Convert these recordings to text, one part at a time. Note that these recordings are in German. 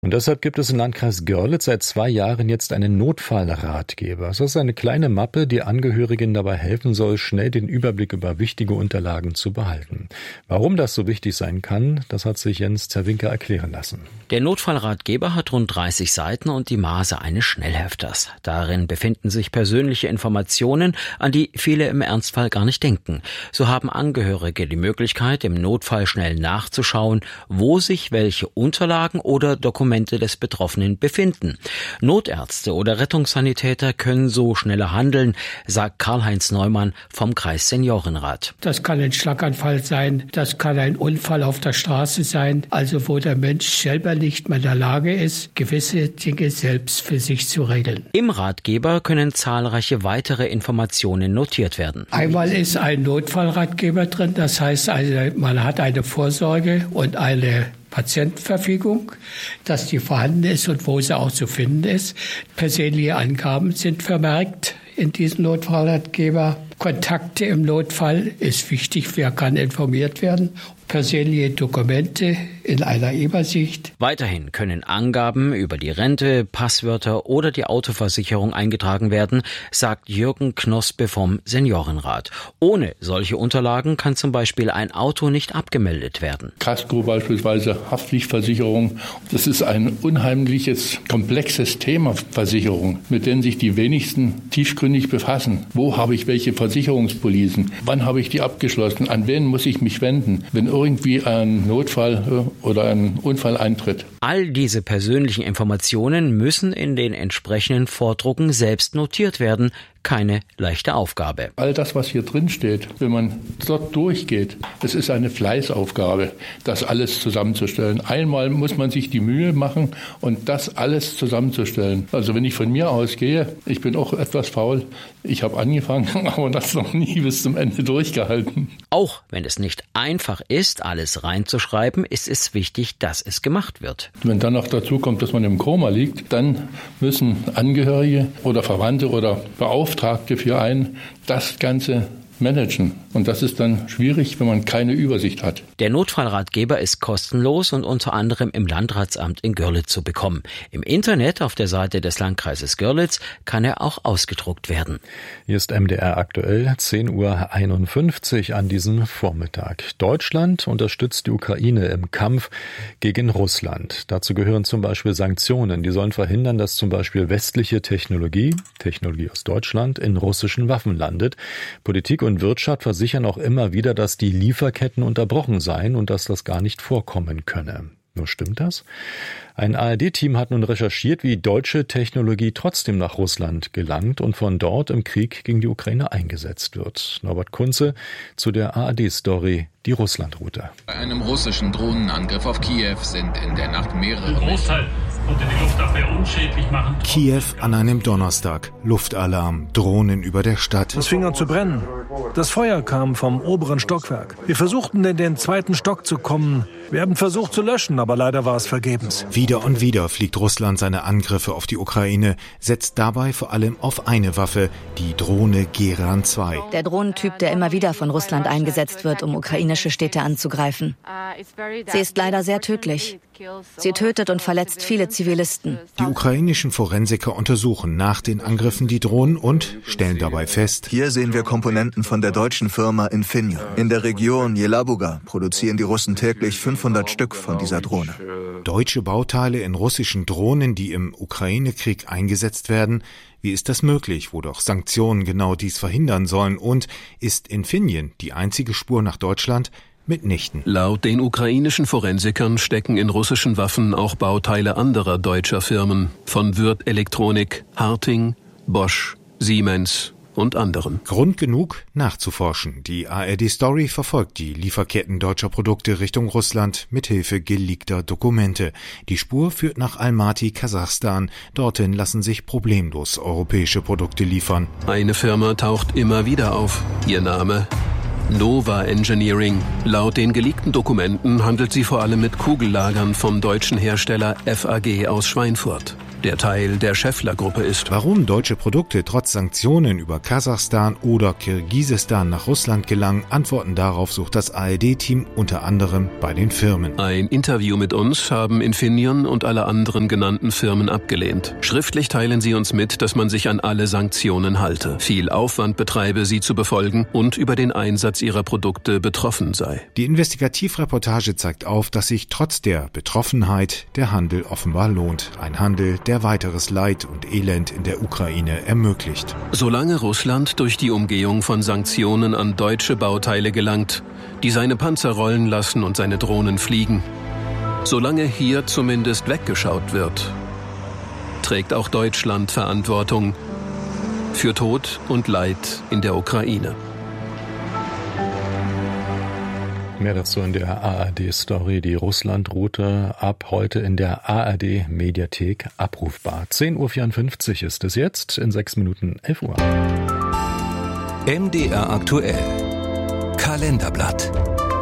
Und deshalb gibt es im Landkreis Görlitz seit 2 Jahren jetzt einen Notfallratgeber. Das ist eine kleine Mappe, die Angehörigen dabei helfen soll, schnell den Überblick über wichtige Unterlagen zu behalten. Warum das so wichtig sein kann, das hat sich Jens Zerwinker erklären lassen. Der Notfallratgeber hat rund 30 Seiten und die Maße eines Schnellhefters. Darin befinden sich persönliche Informationen, an die viele im Ernstfall gar nicht denken. So haben Angehörige die Möglichkeit, im Notfall schnell nachzuschauen, wo sich welche Unterlagen oder Dokumente des Betroffenen befinden. Notärzte oder Rettungssanitäter können so schneller handeln, sagt Karl-Heinz Neumann vom Kreis Seniorenrat. Das kann ein Schlaganfall sein, das kann ein Unfall auf der Straße sein, also wo der Mensch selber nicht mehr in der Lage ist, gewisse Dinge selbst für sich zu regeln. Im Ratgeber können zahlreiche weitere Informationen notiert werden. Einmal ist ein Notfallratgeber drin, das heißt, man hat eine Vorsorge und eine Patientenverfügung, dass die vorhanden ist und wo sie auch zu finden ist. Persönliche Angaben sind vermerkt in diesem Notfallratgeber. Kontakte im Notfall ist wichtig, wer kann informiert werden. Persönliche Dokumente in einer Übersicht. Weiterhin können Angaben über die Rente, Passwörter oder die Autoversicherung eingetragen werden, sagt Jürgen Knospe vom Seniorenrat. Ohne solche Unterlagen kann zum Beispiel ein Auto nicht abgemeldet werden. Kasko beispielsweise, Haftpflichtversicherung. Das ist ein unheimliches, komplexes Thema, Versicherung, mit denen sich die wenigsten tiefgründig befassen. Wo habe ich welche Versicherungspolisen? Wann habe ich die abgeschlossen? An wen muss ich mich wenden, wenn irgendwie ein Notfall oder ein Unfall eintritt? All diese persönlichen Informationen müssen in den entsprechenden Vordrucken selbst notiert werden. Keine leichte Aufgabe. All das, was hier drin steht, wenn man dort durchgeht, es ist eine Fleißaufgabe, das alles zusammenzustellen. Einmal muss man sich die Mühe machen und das alles zusammenzustellen. Also wenn ich von mir ausgehe, ich bin auch etwas faul. Ich habe angefangen, aber das noch nie bis zum Ende durchgehalten. Auch wenn es nicht einfach ist, alles reinzuschreiben, ist es wichtig, dass es gemacht wird. Wenn dann noch dazu kommt, dass man im Koma liegt, dann müssen Angehörige oder Verwandte oder Beauftragte für einen das Ganze managen. Und das ist dann schwierig, wenn man keine Übersicht hat. Der Notfallratgeber ist kostenlos und unter anderem im Landratsamt in Görlitz zu bekommen. Im Internet auf der Seite des Landkreises Görlitz kann er auch ausgedruckt werden. Hier ist MDR aktuell, 10:51 Uhr an diesem Vormittag. Deutschland unterstützt die Ukraine im Kampf gegen Russland. Dazu gehören zum Beispiel Sanktionen, die sollen verhindern, dass zum Beispiel westliche Technologie aus Deutschland, in russischen Waffen landet. Politik und Wirtschaft versichern auch immer wieder, dass die Lieferketten unterbrochen seien und dass das gar nicht vorkommen könne. Nur stimmt das? Ein ARD-Team hat nun recherchiert, wie deutsche Technologie trotzdem nach Russland gelangt und von dort im Krieg gegen die Ukraine eingesetzt wird. Norbert Kunze zu der ARD-Story Die Russlandroute. Bei einem russischen Drohnenangriff auf Kiew sind in der Nacht mehrere... Großteil konnte die Luftabwehr unschädlich machen. Kiew an einem Donnerstag. Luftalarm, Drohnen über der Stadt. Es fing an zu brennen. Das Feuer kam vom oberen Stockwerk. Wir versuchten in den 2. Stock zu kommen. Wir haben versucht zu löschen, aber leider war es vergebens. Wieder und wieder fliegt Russland seine Angriffe auf die Ukraine, setzt dabei vor allem auf eine Waffe, die Drohne Geran 2. Der Drohnentyp, der immer wieder von Russland eingesetzt wird, um ukrainische Städte anzugreifen. Sie ist leider sehr tödlich. Sie tötet und verletzt viele Zivilisten. Die ukrainischen Forensiker untersuchen nach den Angriffen die Drohnen und stellen dabei fest: Hier sehen wir Komponenten von der deutschen Firma Infineon. In der Region Jelabuga produzieren die Russen täglich 500 Stück von dieser Drohne. Deutsche Bauteile in russischen Drohnen, die im Ukraine-Krieg eingesetzt werden. Wie ist das möglich, wo doch Sanktionen genau dies verhindern sollen? Und ist Infineon die einzige Spur nach Deutschland? Mitnichten. Laut den ukrainischen Forensikern stecken in russischen Waffen auch Bauteile anderer deutscher Firmen, von Würth Elektronik, Harting, Bosch, Siemens und anderen. Grund genug, nachzuforschen. Die ARD-Story verfolgt die Lieferketten deutscher Produkte Richtung Russland mithilfe geleakter Dokumente. Die Spur führt nach Almaty, Kasachstan. Dorthin lassen sich problemlos europäische Produkte liefern. Eine Firma taucht immer wieder auf. Ihr Name: Nova Engineering. Laut den geleakten Dokumenten handelt sie vor allem mit Kugellagern vom deutschen Hersteller FAG aus Schweinfurt. der Teil der Schaeffler-Gruppe ist. Warum deutsche Produkte trotz Sanktionen über Kasachstan oder Kirgisistan nach Russland gelangen, Antworten darauf sucht das ARD-Team unter anderem bei den Firmen. Ein Interview mit uns haben Infineon und alle anderen genannten Firmen abgelehnt. Schriftlich teilen sie uns mit, dass man sich an alle Sanktionen halte, viel Aufwand betreibe, sie zu befolgen und über den Einsatz ihrer Produkte betroffen sei. Die Investigativreportage zeigt auf, dass sich trotz der Betroffenheit der Handel offenbar lohnt. Ein Handel, der weiteres Leid und Elend in der Ukraine ermöglicht. Solange Russland durch die Umgehung von Sanktionen an deutsche Bauteile gelangt, die seine Panzer rollen lassen und seine Drohnen fliegen, solange hier zumindest weggeschaut wird, trägt auch Deutschland Verantwortung für Tod und Leid in der Ukraine. Mehr dazu in der ARD-Story. Die Russland-Route ab heute in der ARD-Mediathek abrufbar. 10.54 Uhr ist es jetzt, in 6 Minuten 11 Uhr. MDR aktuell. Kalenderblatt.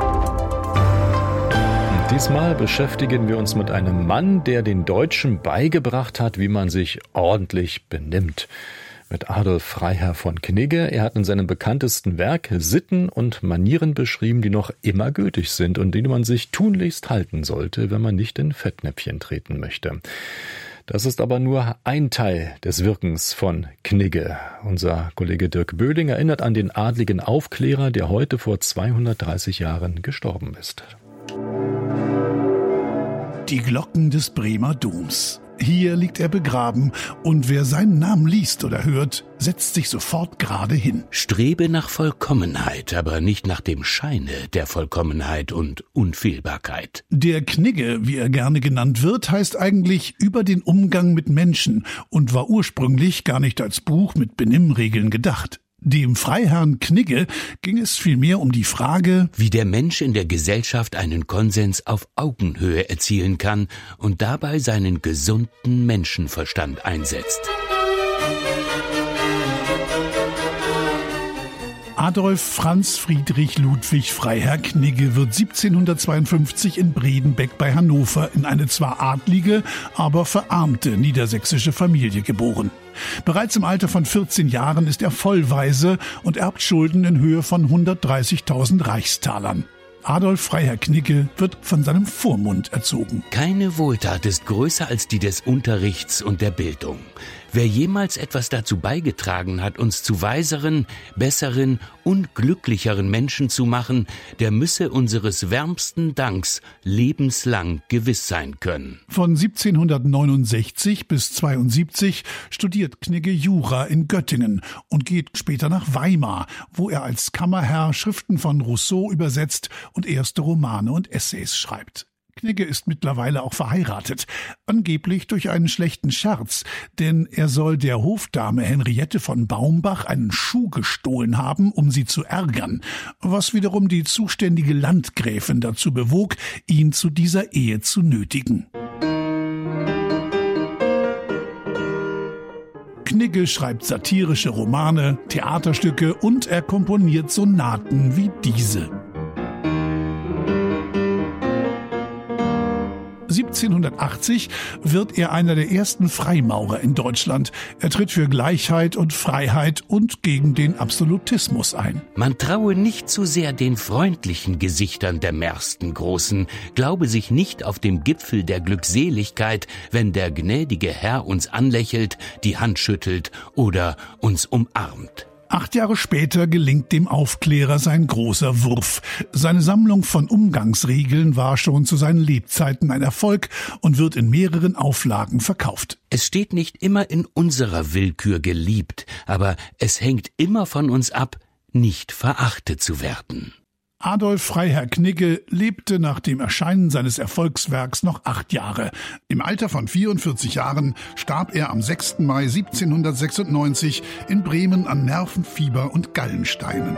Diesmal beschäftigen wir uns mit einem Mann, der den Deutschen beigebracht hat, wie man sich ordentlich benimmt. Mit Adolf Freiherr von Knigge. Er hat in seinem bekanntesten Werk Sitten und Manieren beschrieben, die noch immer gültig sind und die man sich tunlichst halten sollte, wenn man nicht in Fettnäpfchen treten möchte. Das ist aber nur ein Teil des Wirkens von Knigge. Unser Kollege Dirk Böhling erinnert an den adligen Aufklärer, der heute vor 230 Jahren gestorben ist. Die Glocken des Bremer Doms. Hier liegt er begraben, und wer seinen Namen liest oder hört, setzt sich sofort gerade hin. Strebe nach Vollkommenheit, aber nicht nach dem Scheine der Vollkommenheit und Unfehlbarkeit. Der Knigge, wie er gerne genannt wird, heißt eigentlich über den Umgang mit Menschen und war ursprünglich gar nicht als Buch mit Benimmregeln gedacht. Dem Freiherrn Knigge ging es vielmehr um die Frage, wie der Mensch in der Gesellschaft einen Konsens auf Augenhöhe erzielen kann und dabei seinen gesunden Menschenverstand einsetzt. Adolf Franz Friedrich Ludwig Freiherr Knigge wird 1752 in Bredenbeck bei Hannover in eine zwar adlige, aber verarmte niedersächsische Familie geboren. Bereits im Alter von 14 Jahren ist er vollweise und erbt Schulden in Höhe von 130.000 Reichstalern. Adolf Freiherr Knigge wird von seinem Vormund erzogen. Keine Wohltat ist größer als die des Unterrichts und der Bildung. Wer jemals etwas dazu beigetragen hat, uns zu weiseren, besseren und glücklicheren Menschen zu machen, der müsse unseres wärmsten Danks lebenslang gewiss sein können. Von 1769 bis 72 studiert Knigge Jura in Göttingen und geht später nach Weimar, wo er als Kammerherr Schriften von Rousseau übersetzt und erste Romane und Essays schreibt. Knigge ist mittlerweile auch verheiratet, angeblich durch einen schlechten Scherz, denn er soll der Hofdame Henriette von Baumbach einen Schuh gestohlen haben, um sie zu ärgern, was wiederum die zuständige Landgräfin dazu bewog, ihn zu dieser Ehe zu nötigen. Knigge schreibt satirische Romane, Theaterstücke und er komponiert Sonaten wie diese. 1780 wird er einer der ersten Freimaurer in Deutschland. Er tritt für Gleichheit und Freiheit und gegen den Absolutismus ein. Man traue nicht zu sehr den freundlichen Gesichtern der mehrsten Großen, glaube sich nicht auf dem Gipfel der Glückseligkeit, wenn der gnädige Herr uns anlächelt, die Hand schüttelt oder uns umarmt. 8 Jahre später gelingt dem Aufklärer sein großer Wurf. Seine Sammlung von Umgangsregeln war schon zu seinen Lebzeiten ein Erfolg und wird in mehreren Auflagen verkauft. Es steht nicht immer in unserer Willkür geliebt, aber es hängt immer von uns ab, nicht verachtet zu werden. Adolf Freiherr Knigge lebte nach dem Erscheinen seines Erfolgswerks noch 8 Jahre. Im Alter von 44 Jahren starb er am 6. Mai 1796 in Bremen an Nervenfieber und Gallensteinen.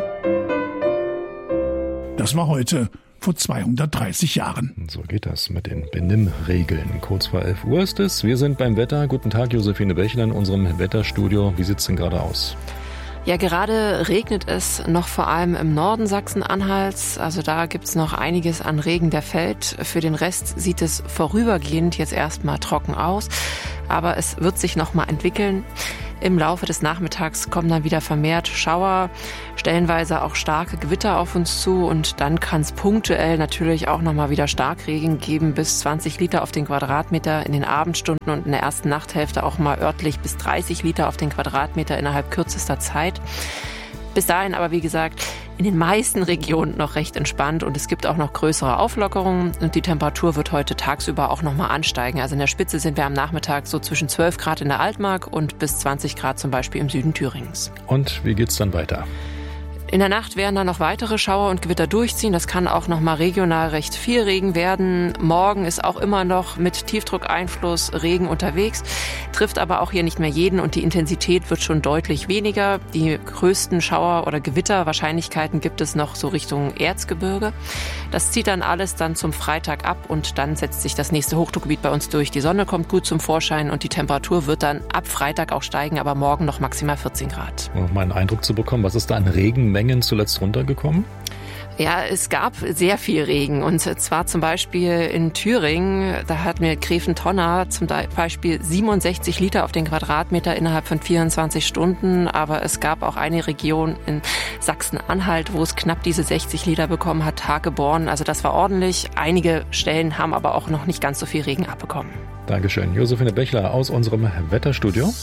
Das war heute, vor 230 Jahren. So geht das mit den Benimmregeln. Kurz vor 11 Uhr ist es. Wir sind beim Wetter. Guten Tag, Josephine Bächler in unserem Wetterstudio. Wie sieht's denn gerade aus? Ja, gerade regnet es noch vor allem im Norden Sachsen-Anhalts. Also da gibt's noch einiges an Regen, der fällt. Für den Rest sieht es vorübergehend jetzt erstmal trocken aus. aber es wird sich noch mal entwickeln. Im Laufe des Nachmittags kommen dann wieder vermehrt Schauer, stellenweise auch starke Gewitter auf uns zu und dann kann es punktuell natürlich auch noch mal wieder Starkregen geben, bis 20 Liter auf den Quadratmeter in den Abendstunden und in der ersten Nachthälfte auch mal örtlich bis 30 Liter auf den Quadratmeter innerhalb kürzester Zeit. Bis dahin aber, wie gesagt, in den meisten Regionen noch recht entspannt und es gibt auch noch größere Auflockerungen und die Temperatur wird heute tagsüber auch noch mal ansteigen. Also in der Spitze sind wir am Nachmittag so zwischen 12 Grad in der Altmark und bis 20 Grad zum Beispiel im Süden Thüringens. Und wie geht's dann weiter? In der Nacht werden dann noch weitere Schauer und Gewitter durchziehen. Das kann auch noch mal regional recht viel Regen werden. Morgen ist auch immer noch mit Tiefdruckeinfluss Regen unterwegs, trifft aber auch hier nicht mehr jeden und die Intensität wird schon deutlich weniger. Die größten Schauer- oder Gewitterwahrscheinlichkeiten gibt es noch so Richtung Erzgebirge. Das zieht dann alles dann zum Freitag ab und dann setzt sich das nächste Hochdruckgebiet bei uns durch. Die Sonne kommt gut zum Vorschein und die Temperatur wird dann ab Freitag auch steigen, aber morgen noch maximal 14 Grad. Um einen Eindruck zu bekommen, was ist da an Regenmengen zuletzt runtergekommen? Ja, es gab sehr viel Regen und zwar zum Beispiel in Thüringen, da hatten wir Gräfentonner zum Beispiel 67 Liter auf den Quadratmeter innerhalb von 24 Stunden, aber es gab auch eine Region in Sachsen-Anhalt, wo es knapp diese 60 Liter bekommen hat, Hageborn, also das war ordentlich. Einige Stellen haben aber auch noch nicht ganz so viel Regen abbekommen. Dankeschön. Josephine Bechler aus unserem Wetterstudio.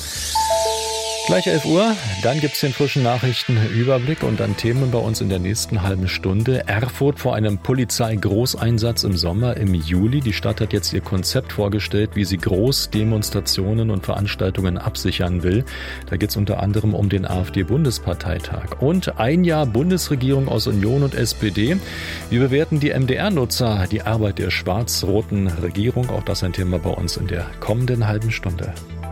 Gleich 11 Uhr, dann gibt's den frischen Nachrichtenüberblick und dann Themen bei uns in der nächsten halben Stunde. Erfurt vor einem Polizeigroßeinsatz im Sommer, im Juli. Die Stadt hat jetzt ihr Konzept vorgestellt, wie sie Großdemonstrationen und Veranstaltungen absichern will. Da geht's unter anderem um den AfD-Bundesparteitag. Und ein Jahr Bundesregierung aus Union und SPD. Wie bewerten die MDR-Nutzer die Arbeit der schwarz-roten Regierung? Auch das ein Thema bei uns in der kommenden halben Stunde.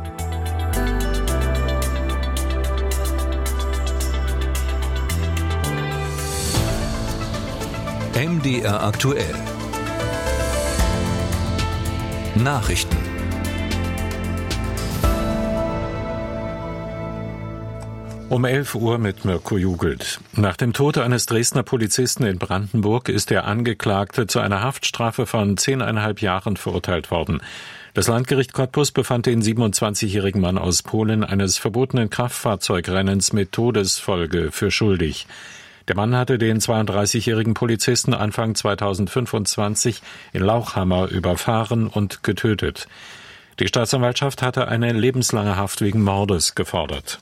MDR aktuell. Nachrichten. Um 11 Uhr mit Mirko Jugelt. Nach dem Tod eines Dresdner Polizisten in Brandenburg ist der Angeklagte zu einer Haftstrafe von 10,5 Jahren verurteilt worden. Das Landgericht Cottbus befand den 27-jährigen Mann aus Polen eines verbotenen Kraftfahrzeugrennens mit Todesfolge für schuldig. Der Mann hatte den 32-jährigen Polizisten Anfang 2025 in Lauchhammer überfahren und getötet. Die Staatsanwaltschaft hatte eine lebenslange Haft wegen Mordes gefordert.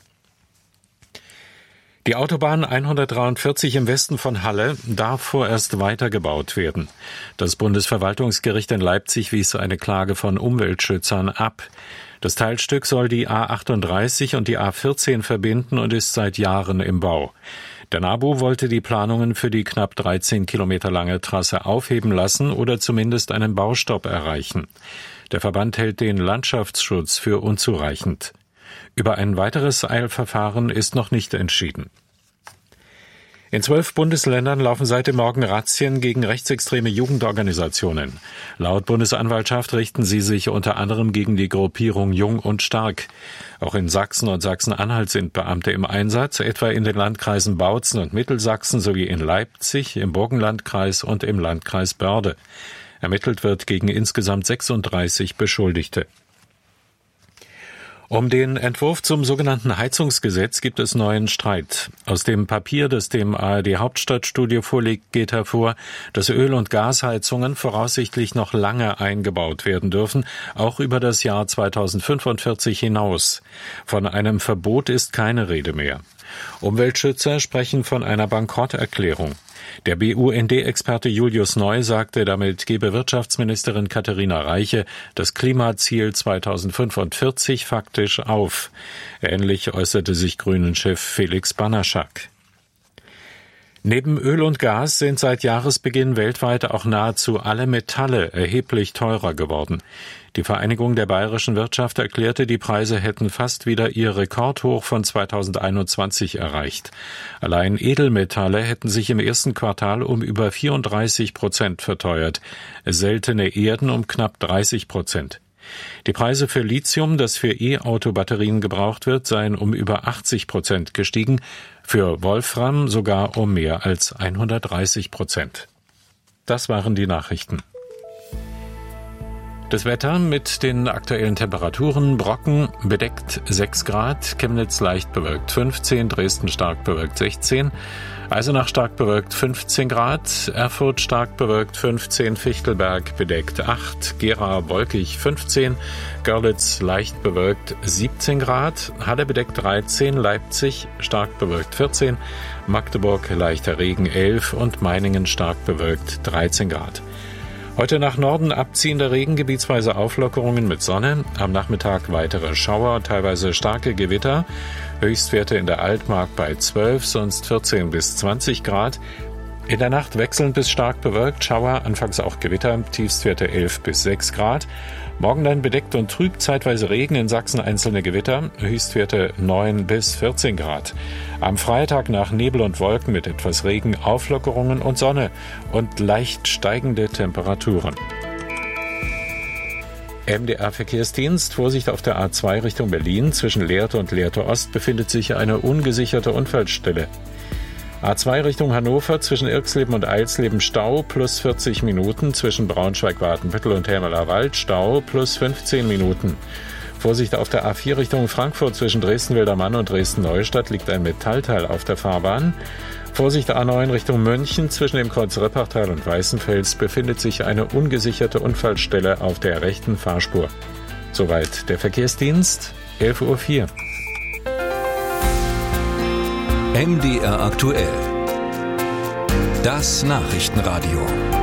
Die Autobahn 143 im Westen von Halle darf vorerst weitergebaut werden. Das Bundesverwaltungsgericht in Leipzig wies eine Klage von Umweltschützern ab. Das Teilstück soll die A38 und die A14 verbinden und ist seit Jahren im Bau. Der NABU wollte die Planungen für die knapp 13 Kilometer lange Trasse aufheben lassen oder zumindest einen Baustopp erreichen. Der Verband hält den Landschaftsschutz für unzureichend. Über ein weiteres Eilverfahren ist noch nicht entschieden. In 12 Bundesländern laufen seit dem Morgen Razzien gegen rechtsextreme Jugendorganisationen. Laut Bundesanwaltschaft richten sie sich unter anderem gegen die Gruppierung Jung und Stark. Auch in Sachsen und Sachsen-Anhalt sind Beamte im Einsatz, etwa in den Landkreisen Bautzen und Mittelsachsen sowie in Leipzig, im Burgenlandkreis und im Landkreis Börde. Ermittelt wird gegen insgesamt 36 Beschuldigte. Um den Entwurf zum sogenannten Heizungsgesetz gibt es neuen Streit. Aus dem Papier, das dem ARD-Hauptstadtstudio vorliegt, geht hervor, dass Öl- und Gasheizungen voraussichtlich noch lange eingebaut werden dürfen, auch über das Jahr 2045 hinaus. Von einem Verbot ist keine Rede mehr. Umweltschützer sprechen von einer Bankrotterklärung. Der BUND-Experte Julius Neu sagte, damit gebe Wirtschaftsministerin Katharina Reiche das Klimaziel 2045 faktisch auf. Ähnlich äußerte sich Grünen-Chef Felix Banaschak. Neben Öl und Gas sind seit Jahresbeginn weltweit auch nahezu alle Metalle erheblich teurer geworden. Die Vereinigung der bayerischen Wirtschaft erklärte, die Preise hätten fast wieder ihr Rekordhoch von 2021 erreicht. Allein Edelmetalle hätten sich im ersten Quartal um über 34% verteuert, seltene Erden um knapp 30%. Die Preise für Lithium, das für E-Auto-Batterien gebraucht wird, seien um über 80% gestiegen, für Wolfram sogar um mehr als 130%. Das waren die Nachrichten. Das Wetter mit den aktuellen Temperaturen: Brocken bedeckt 6 Grad, Chemnitz leicht bewölkt 15, Dresden stark bewölkt 16, Eisenach stark bewölkt 15 Grad, Erfurt stark bewölkt 15, Fichtelberg bedeckt 8, Gera wolkig 15, Görlitz leicht bewölkt 17 Grad, Halle bedeckt 13, Leipzig stark bewölkt 14, Magdeburg leichter Regen 11 und Meiningen stark bewölkt 13 Grad. Heute nach Norden abziehender Regen, gebietsweise Auflockerungen mit Sonne. Am Nachmittag weitere Schauer, teilweise starke Gewitter. Höchstwerte in der Altmark bei 12, sonst 14 bis 20 Grad. In der Nacht wechselnd bis stark bewölkt, Schauer, anfangs auch Gewitter, Tiefstwerte 11 bis 6 Grad. Morgen dann bedeckt und trüb, zeitweise Regen, in Sachsen einzelne Gewitter, Höchstwerte 9 bis 14 Grad. Am Freitag nach Nebel und Wolken mit etwas Regen, Auflockerungen und Sonne und leicht steigende Temperaturen. MDR-Verkehrsdienst: Vorsicht auf der A2 Richtung Berlin. Zwischen Lehrte und Lehrte Ost befindet sich eine ungesicherte Unfallstelle. A2 Richtung Hannover, zwischen Irxleben und Eilsleben Stau, plus 40 Minuten. Zwischen Braunschweig-Watenbüttel und Helmerler Wald Stau, plus 15 Minuten. Vorsicht auf der A4 Richtung Frankfurt, zwischen Dresden-Wildermann und Dresden-Neustadt liegt ein Metallteil auf der Fahrbahn. Vorsicht A9 Richtung München, zwischen dem Kreuz Rippachtal und Weißenfels befindet sich eine ungesicherte Unfallstelle auf der rechten Fahrspur. Soweit der Verkehrsdienst, 11:04 Uhr. MDR aktuell. Das Nachrichtenradio.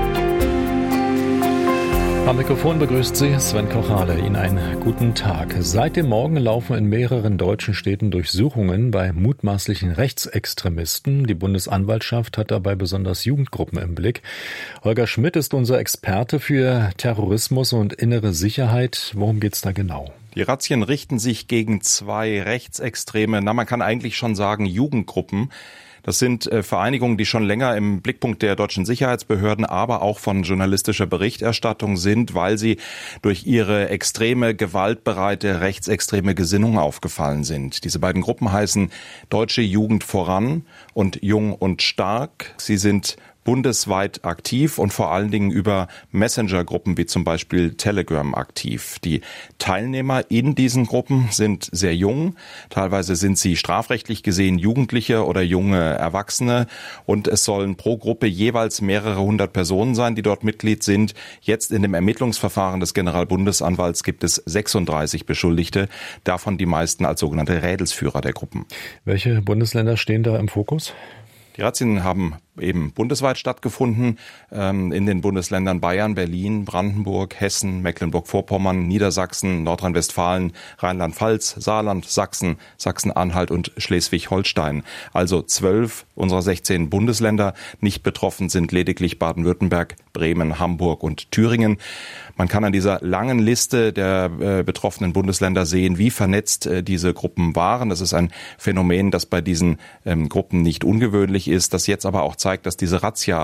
Am Mikrofon begrüßt Sie Sven Kochale. Ihnen einen guten Tag. Seit dem Morgen laufen in mehreren deutschen Städten Durchsuchungen bei mutmaßlichen Rechtsextremisten. Die Bundesanwaltschaft hat dabei besonders Jugendgruppen im Blick. Holger Schmidt ist unser Experte für Terrorismus und innere Sicherheit. Worum geht's da genau? Die Razzien richten sich gegen 2 rechtsextreme, man kann eigentlich schon sagen Jugendgruppen. Das sind Vereinigungen, die schon länger im Blickpunkt der deutschen Sicherheitsbehörden, aber auch von journalistischer Berichterstattung sind, weil sie durch ihre extreme, gewaltbereite, rechtsextreme Gesinnung aufgefallen sind. Diese beiden Gruppen heißen Deutsche Jugend voran und Jung und Stark. Sie sind bundesweit aktiv und vor allen Dingen über Messenger-Gruppen wie zum Beispiel Telegram aktiv. Die Teilnehmer in diesen Gruppen sind sehr jung. Teilweise sind sie strafrechtlich gesehen Jugendliche oder junge Erwachsene. Und es sollen pro Gruppe jeweils mehrere hundert Personen sein, die dort Mitglied sind. Jetzt in dem Ermittlungsverfahren des Generalbundesanwalts gibt es 36 Beschuldigte, davon die meisten als sogenannte Rädelsführer der Gruppen. Welche Bundesländer stehen da im Fokus? Die Razzien haben eben bundesweit stattgefunden, in den Bundesländern Bayern, Berlin, Brandenburg, Hessen, Mecklenburg-Vorpommern, Niedersachsen, Nordrhein-Westfalen, Rheinland-Pfalz, Saarland, Sachsen, Sachsen-Anhalt und Schleswig-Holstein. Also 12 unserer 16 Bundesländer. Nicht betroffen sind lediglich Baden-Württemberg, Bremen, Hamburg und Thüringen. Man kann an dieser langen Liste der betroffenen Bundesländer sehen, wie vernetzt diese Gruppen waren. Das ist ein Phänomen, das bei diesen Gruppen nicht ungewöhnlich ist, das jetzt aber auch zeigt, dass diese Razzia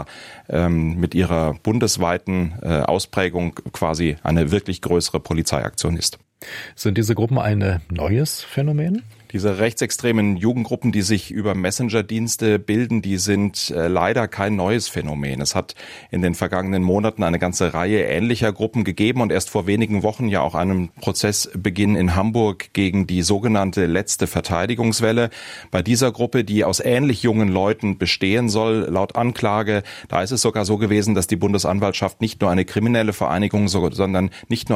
mit ihrer bundesweiten Ausprägung quasi eine wirklich größere Polizeiaktion ist. Sind diese Gruppen ein neues Phänomen? Diese rechtsextremen Jugendgruppen, die sich über Messenger-Dienste bilden, die sind leider kein neues Phänomen. Es hat in den vergangenen Monaten eine ganze Reihe ähnlicher Gruppen gegeben und erst vor wenigen Wochen ja auch einen Prozessbeginn in Hamburg gegen die sogenannte letzte Verteidigungswelle. Bei dieser Gruppe, die aus ähnlich jungen Leuten bestehen soll, laut Anklage, da ist es sogar so gewesen, dass die Bundesanwaltschaft nicht nur eine kriminelle Vereinigung, sondern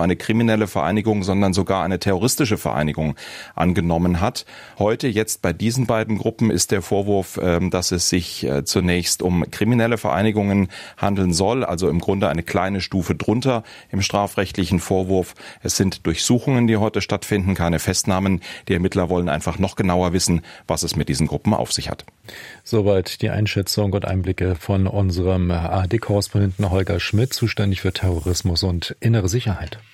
sogar eine terroristische Vereinigung angenommen hat. Heute, jetzt bei diesen beiden Gruppen, ist der Vorwurf, dass es sich zunächst um kriminelle Vereinigungen handeln soll, also im Grunde eine kleine Stufe drunter im strafrechtlichen Vorwurf. Es sind Durchsuchungen, die heute stattfinden, keine Festnahmen. Die Ermittler wollen einfach noch genauer wissen, was es mit diesen Gruppen auf sich hat. Soweit die Einschätzung und Einblicke von unserem ARD-Korrespondenten Holger Schmidt, zuständig für Terrorismus und innere Sicherheit.